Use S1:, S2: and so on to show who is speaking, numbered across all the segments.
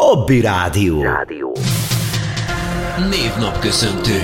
S1: Hobby Rádió.
S2: Névnapköszöntő.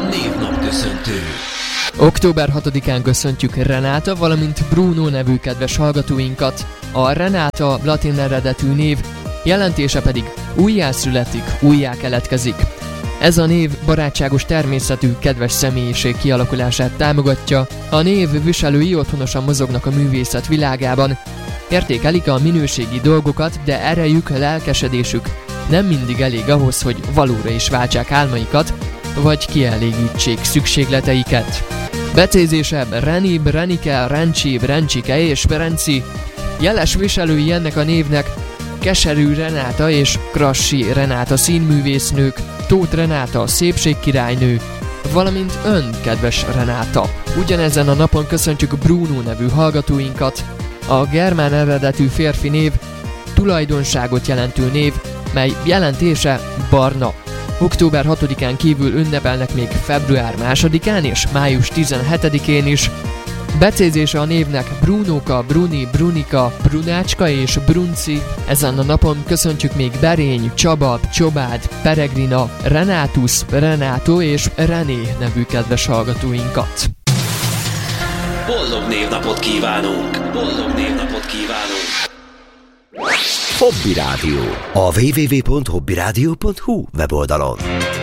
S3: Október 6-án köszöntjük Renáta, valamint Bruno nevű kedves hallgatóinkat. A Renáta latin eredetű név, jelentése pedig újjászületik, újjá keletkezik. Ez a név barátságos természetű, kedves személyiség kialakulását támogatja. A név viselői otthonosan mozognak a művészet világában. Értékelik a minőségi dolgokat, de erejük, lelkesedésük nem mindig elég ahhoz, hogy valóra is váltsák álmaikat, vagy kielégítsék szükségleteiket. Becézésebb Reni, Renike, Rencsi, Rencsike és Renci. Jeles viselői ennek a névnek Keserű Renáta és Krassi Renáta színművésznők, Tóth Renáta szépségkirálynő, valamint ön, kedves Renáta. Ugyanezen a napon köszöntjük Bruno nevű hallgatóinkat. A germán eredetű férfi név tulajdonságot jelentő név, mely jelentése barna. Október 6-án kívül ünnepelnek még február 2-án és május 17-én is. Becézése a névnek Brunóka, Bruni, Brunika, Brunácska és Brunci. Ezen a napon köszöntjük még Berény, Csaba, Csobád, Peregrina, Renátus, Renátó és René nevű kedves hallgatóinkat.
S2: Boldog névnapot kívánunk!
S1: Hobby Rádió. A www.hobbyradio.hu weboldalon.